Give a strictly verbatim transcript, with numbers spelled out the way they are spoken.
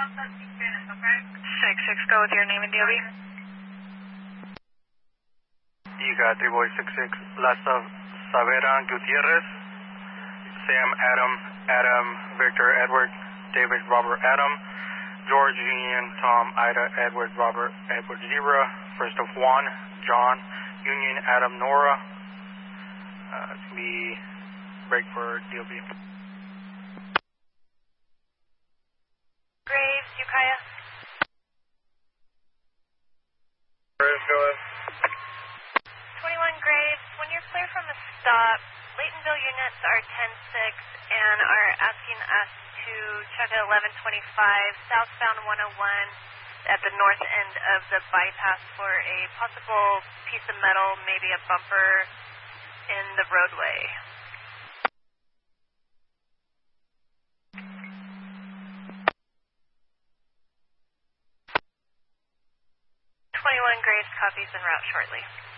six six, go with your name and D O B. You got three boy six six, Lasa Savera Gutierrez, Sam Adam, Adam, Victor Edward, David Robert Adam, George Union, Tom Ida Edward Robert Edward Zebra, first of Juan, John, Union Adam Nora, uh, it's me, break for D O B. Graves, Ukiah. Graves, go ahead. twenty-one Graves, when you're clear from the stop, Laytonville units are ten six and are asking us to check at eleven twenty-five, southbound one oh one at the north end of the bypass for a possible piece of metal, maybe a bumper in the roadway. twenty-one Graves copies en route shortly.